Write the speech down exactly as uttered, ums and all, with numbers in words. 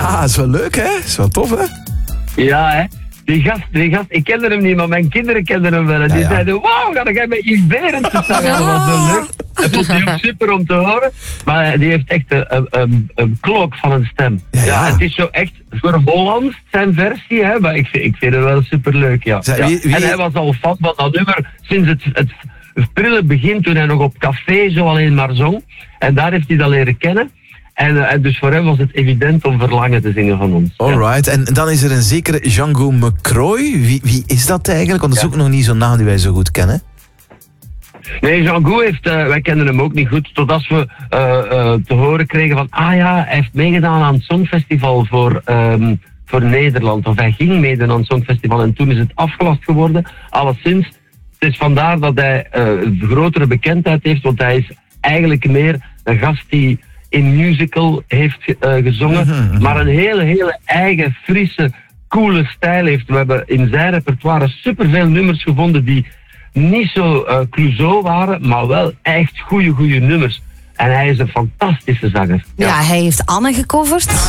Ja, dat is wel leuk, hè? Dat is wel tof, hè? Ja, hè. Die gast, die gast, ik kende hem niet, maar mijn kinderen kenden hem wel. En die Ja, ja. zeiden, wauw, ga jij met Yves Berends te zingen? Dat was zo leuk. Dat vond hij ook super om te horen. Maar die heeft echt een, een, een, een klok van een stem. Ja, Ja, ja. het is zo echt voor Hollands, zijn versie, hè. Maar ik, vind- ik vind het wel super leuk, ja. Zeg, Ja. wie- wie- En hij was al fan van dat nummer sinds het, het prille begin, toen hij nog op café zo alleen maar zong. En daar heeft hij dat leren kennen. En, uh, en dus voor hem was het evident om Verlangen te zingen van ons. Ja. Alright, en dan is er een zekere Django McCroy. Wie, wie is dat eigenlijk? Want dat is Ja. ook nog niet zo'n naam die wij zo goed kennen. Nee, Django heeft, uh, wij kennen hem ook niet goed, totdat we uh, uh, te horen kregen van, ah ja, hij heeft meegedaan aan het Songfestival voor, um, voor Nederland. Of hij ging meedoen aan het Songfestival en toen is het afgelast geworden. Alleszins, het is vandaar dat hij uh, grotere bekendheid heeft, want hij is eigenlijk meer een gast die in musical heeft uh, gezongen, Mhm. maar een hele, hele eigen, frisse, coole stijl heeft. We hebben in zijn repertoire superveel nummers gevonden die niet zo uh, Clouseau waren, maar wel echt goede, goede nummers. En hij is een fantastische zanger. Ja, hij heeft Anne gecoverd.